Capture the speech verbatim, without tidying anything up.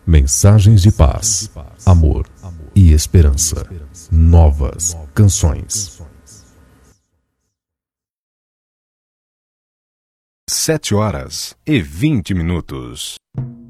Mensagens de paz, amor e esperança. Novas canções. Sete horas e vinte minutos.